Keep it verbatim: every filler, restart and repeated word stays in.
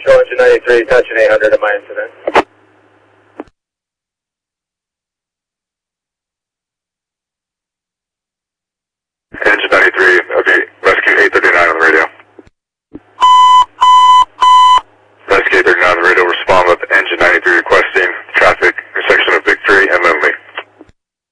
Control Engine ninety-three, touching eight hundred at my incident.